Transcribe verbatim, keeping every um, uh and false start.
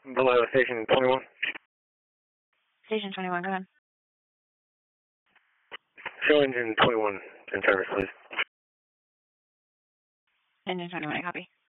Below Station twenty-one. Station twenty-one, go ahead. Show engine twenty-one in service, please. Engine twenty-one, I copy.